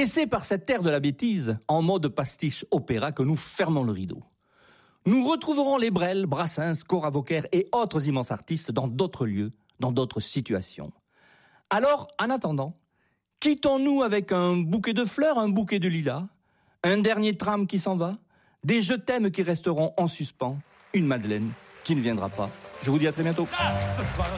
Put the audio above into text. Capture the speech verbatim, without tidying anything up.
Et c'est par cette terre de la bêtise, en mode pastiche opéra, que nous fermons le rideau. Nous retrouverons les Brel, Brassens, Cora Vauquer et autres immenses artistes dans d'autres lieux, dans d'autres situations. Alors, en attendant, quittons-nous avec un bouquet de fleurs, un bouquet de lilas, un dernier tram qui s'en va, des je t'aime qui resteront en suspens, une Madeleine qui ne viendra pas. Je vous dis à très bientôt. Ah, ce soir.